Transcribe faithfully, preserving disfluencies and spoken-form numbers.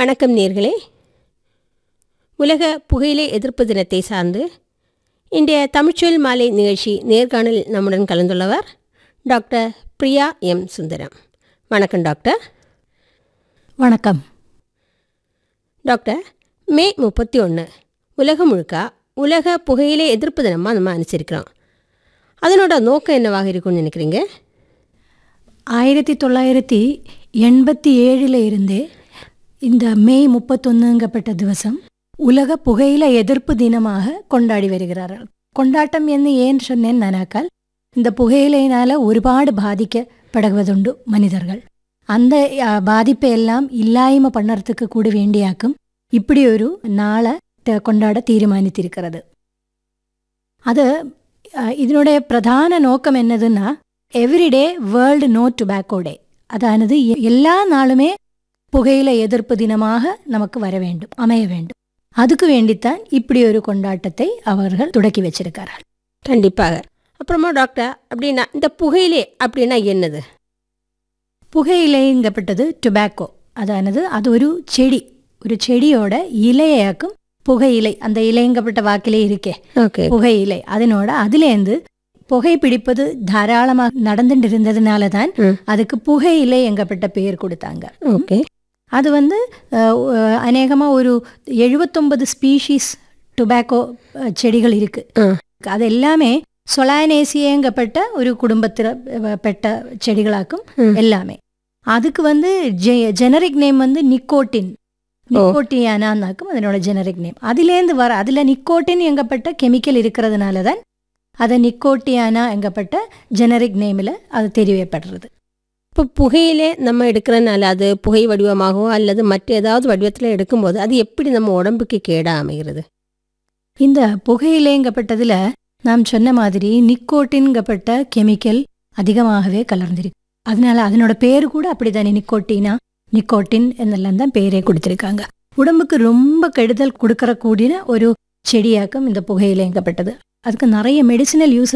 வணக்கம் நேர்களே. உலக புகையிலை எதிர்ப்பு தினத்தை சார்ந்து இன்றைய தமிழ்ச்சொல் மாலை நிகழ்ச்சி நேர்காணல் நம்முடன் கலந்துள்ளவர் டாக்டர் பிரியா எம் சுந்தரம். வணக்கம் டாக்டர். வணக்கம் டாக்டர். மே முப்பத்தி ஒன்று உலகம் முழுக்க உலக புகையிலை எதிர்ப்பு தினமாக நம்ம அனுசரிக்கிறோம். அதனோட நோக்கம் என்னவாக இருக்கும்னு நினைக்கிறீங்க? ஆயிரத்தி தொள்ளாயிரத்தி எண்பத்தி ஏழில் இருந்தே இந்த மே முப்பத்தொன்னுங்கப்பட்ட திவசம் உலக புகையிலை எதிர்ப்பு தினமாக கொண்டாடி வருகிறார்கள். கொண்டாட்டம் என்று ஏன் சொன்னேன் நானாக்கால், இந்த புகையிலையினால் ஒருபாடு பாதிக்கப்படுவதுண்டு மனிதர்கள். அந்த பாதிப்பை எல்லாம் இல்லாய்மை பண்ணறதுக்கு கூட வேண்டியாக்கும் இப்படி ஒரு நாளை கொண்டாட தீர்மானித்திருக்கிறது. அது இதனுடைய பிரதான நோக்கம் என்னதுன்னா, எவ்ரிடே வேர்ல்டு நோ டுபாக்கோ டே. அதானது எல்லா நாளுமே புகையிலை எதிர்ப்பு தினமாக நமக்கு வர வேண்டும், அமைய வேண்டும். அதுக்கு வேண்டித்தான் இப்படி ஒரு கொண்டாட்டத்தை அவர்கள் தொடக்கி வச்சிருக்கிறார்கள். கண்டிப்பாக. அப்புறமா டாக்டர், அப்படின்னா இந்த புகையிலை அப்படின்னா என்னது? புகையிலைங்கப்பட்டது டுபாக்கோ. அதானது அது ஒரு செடி, ஒரு செடியோட இலையாக்கும் புகையிலை. அந்த இலைங்கப்பட்ட வாக்கிலே இருக்கே புகையிலை, அதனோட அதுலேருந்து புகை பிடிப்பது தாராளமாக நடந்துட்டு இருந்ததுனால தான் அதுக்கு புகையிலை எங்கப்பட்ட பெயர் கொடுத்தாங்க. ஓகே. அது வந்து அநேகமாக ஒரு எழுபத்தொன்பது ஸ்பீஷீஸ் டுபாக்கோ செடிகள் இருக்கு. அது எல்லாமே சொலானேசியங்கப்பட்ட ஒரு குடும்பத்தில் பெட்ட செடிகளாக்கும் எல்லாமே. அதுக்கு வந்து ஜெனரிக் நேம் வந்து நிக்கோட்டின், நிக்கோட்டியானாக்கும் அதனோட ஜெனரிக் நேம். அதுலேருந்து வர அதில் நிக்கோட்டின் எங்கப்பட்ட கெமிக்கல் இருக்கிறதுனால தான் அதை நிக்கோட்டியானா எங்கப்பட்ட ஜெனரிக் நேமில் அது தெரியப்படுறது. இப்போ புகையிலே நம்ம எடுக்கிறனால அது புகை வடிவமாகவோ அல்லது மற்ற ஏதாவது வடிவத்தில் எடுக்கும்போது அது எப்படி நம்ம உடம்புக்கு கேடாக அமைகிறது? இந்த புகையிலேங்கப்பட்டதில் நாம் சொன்ன மாதிரி நிக்கோட்டின்கப்பட்ட கெமிக்கல் அதிகமாகவே கலர்ந்திருக்கு. அதனால அதனோட பேரு கூட அப்படித்தானே, நிக்கோட்டினா நிக்கோட்டின் என்னெல்லாம் தான் பேரே கொடுத்துருக்காங்க. உடம்புக்கு ரொம்ப கெடுதல் கொடுக்கற கூடிய ஒரு செடியாக்கம் இந்த புகையிலேங்கப்பட்டது. அதுக்கு நிறைய மெடிசினல் யூஸ்